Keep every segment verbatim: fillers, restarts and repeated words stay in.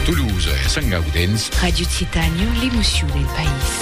Toulouse e Sant Gaudens. Radio Titanio, l'emoció del país.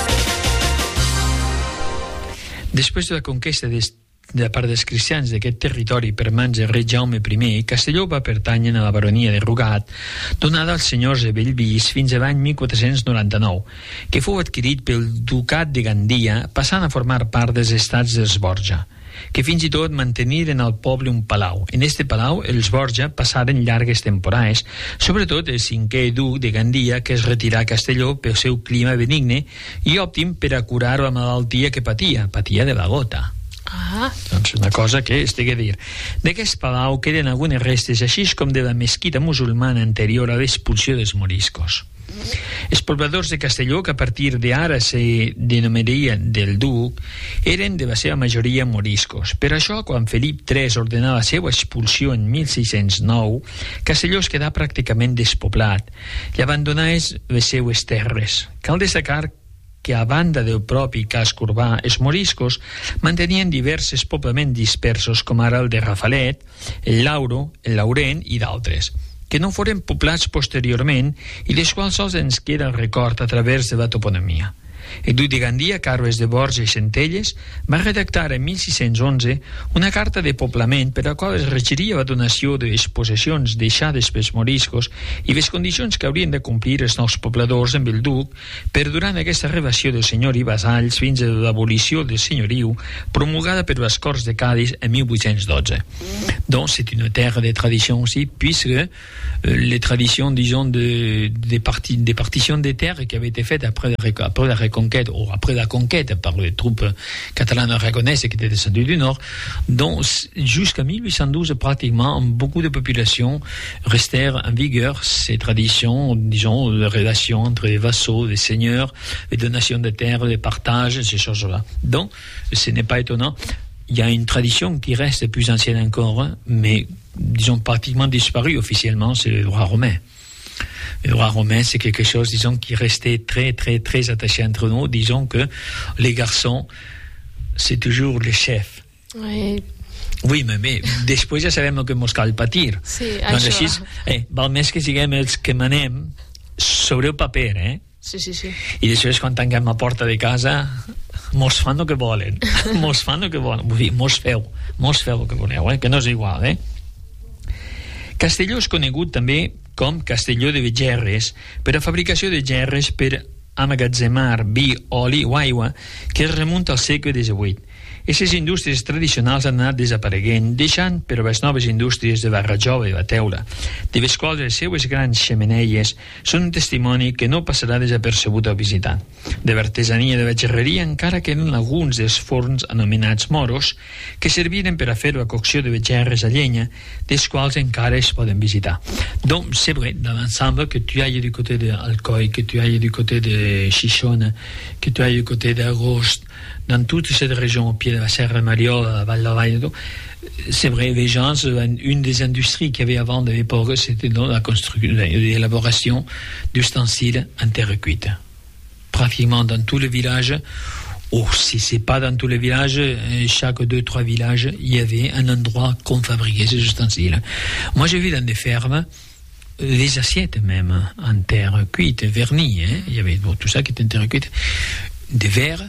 Després de la conquesta des, de la part dels cristians d'aquest territori per mans del rei Jaume I, Castelló va pertànyer a la baronia de Rugat, donada als senyors de Bellvís fins a l'any mil quatre-cents noranta-nou, que fou adquirit pel ducat de Gandia, passant a formar part dels estats dels Borja, que fins i tot manteniren al poble un palau. En este palau els Borja passaren llargues temporades, sobretot el cinquè duc de Gandia, que es retirà a Castelló pel seu clima benigne i òptim per a curar la malaltia que patia, patia de la gota. Ah. Doncs una cosa que es té que dir. D'aquest palau queden algunes restes, així com de la mesquita musulmana anterior a l'expulsió dels moriscos. Els pobladors de Castelló, que a partir d'ara se denominarien del duc, eren de la seva majoria moriscos. Per això, quan Felip tres ordenà la seva expulsió en mil sis-cents nou, Castelló es quedà pràcticament despoblat i abandonà les seues terres. Cal destacar que a banda del propi casc urbà, els moriscos mantenien diversos poblaments dispersos, com ara el de Rafalet, el Lauro, el Laurent i d'altres, que no foren poblats posteriorment i dels quals sols ens queda el record a través de la toponomia. El duc de Gandia, Carles de Borja i Centelles, va redactar en mil sis-cents onze una carta de poblament per a la qual es requeria la donació de les possessions deixades pels moriscos i les condicions que haurien de complir els nous pobladors amb el duc per durant aquesta relació del senyor i vasalls fins a l'abolició del senyoriu promulgada per les Corts de Cádiz en mil vuit-cents dotze. Donc c'est une terre de tradition aussi, puisque euh, les traditions, disons, de, de, parti, de partition des terres qui avaient été faites après, après la reconquête, ou après la conquête par les troupes catalanes aragonaises qui étaient descendues du nord, donc jusqu'à mille huit cent douze, pratiquement, beaucoup de populations restèrent en vigueur ces traditions, disons, de relations entre les vassaux, les seigneurs, les donations de terres, les partages, ces choses-là. Donc, ce n'est pas étonnant. Il y a une tradition qui reste plus ancienne encore, hein, mais disons pratiquement disparue officiellement, c'est le droit romain. Le droit romain, c'est quelque chose, disons, qui restait très, très, très attaché entre nous. Disons que les garçons, c'est toujours le chef. Oui. Oui, mais, mais després ja sabem el que mos cal patir. Sí, doncs això. Així, eh, val més que siguem els que manem sobre el paper, eh? Sí, sí, sí. I després, quan tanquem la porta de casa, mos fan el que volen. Mos fan el que volen. Vull dir, mos feu. Mos feu el que voleu, eh? Que no és igual, eh? Castelló és conegut també com Castelló de Gerres per a fabricació de gerres per amagatzemar vi, oli o aigua que es remunta al segle divuit. Aquestes indústries tradicionals han anat desapareguent, deixant per a les noves indústries de la rajola i la teula, de les quals les seues grans xemeneies són un testimoni que no passarà desapercebut al visitant. De l'artesania de la gerreria encara queden alguns dels forns anomenats moros que serviren per a fer la cocció de les gerres a llenya, dels quals encara es poden visitar. Donc, c'est vrai, dans l'ensemble, que tu ailles du côté d'Alcoi, que tu ailles du côté de Chichona, que tu ailles du côté d'Agost, dans toute cette région au pied de la Serre Mariola, la Val d'Avalle, c'est vrai, les gens, une des industries qu'il y avait avant de l'époque, c'était dans la construction, l'élaboration d'ustensiles en terre cuite. Pratiquement dans tous les villages, ou si c'est pas dans tous les villages, chaque deux, trois villages, il y avait un endroit qu'on fabriquait ces ustensiles. Moi, j'ai vu dans des fermes, les assiettes même, en terre cuite, vernis, hein, il y avait bon, tout ça qui était en terre cuite, des verres,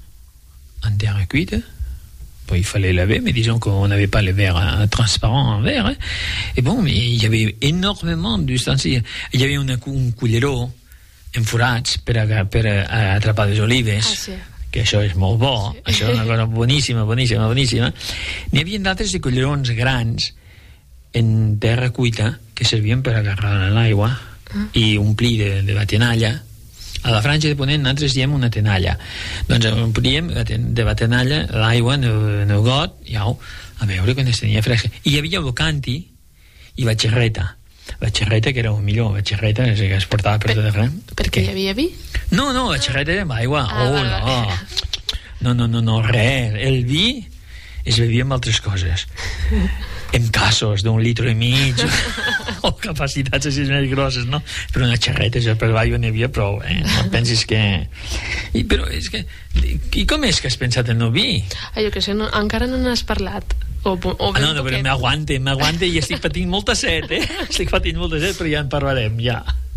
en terre cuite. Bon, il fallait laver, mais disons qu'on n'avait pas les verres transparents en verre. Hein. Et bon, mais il y avait énormément d'ustensiles. Il y avait un, un culleró en forats per, a, per a atrapar les olives, ah, sí. Que això és molt bo, sí. Això és una cosa boníssima, boníssima, boníssima. N'hi havia d'altres de cullerons grans en terra cuita que servien per agarrar l'aigua ah. i omplir de, de la tenalla. A la Franja de Ponent nosaltres diem una tenalla, doncs omplíem de la tenalla l'aigua en el got, ja, a veure quan es tenia fresca, i hi havia el canti i la xerreta la xerreta que era el millor, la xerreta que es portava per, per tot arreu. Perquè hi havia vi? No, no, la xerreta era amb aigua. Ah, oh, vale, no. vale. no, no, no, no, res, el vi es bevia amb altres coses, en casos d'un litre i mig o capacitats així més grosses, no? Però una xerreta, això per l'aigua n'hi havia prou, eh? No pensis que... I, però és que... I com és que has pensat en el vi? Ah, jo que sé, no, encara no n'has parlat. O, o ah, no, no, però m'aguante, m'aguante i estic patint molta set, eh? Estic patint molta set, però ja en parlarem, ja.